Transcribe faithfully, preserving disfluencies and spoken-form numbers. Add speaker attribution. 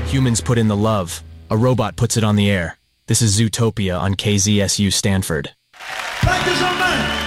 Speaker 1: Humans put in the love. A robot puts it on the air. This is Zootopia on K Z S U Stanford.
Speaker 2: Thank you so much.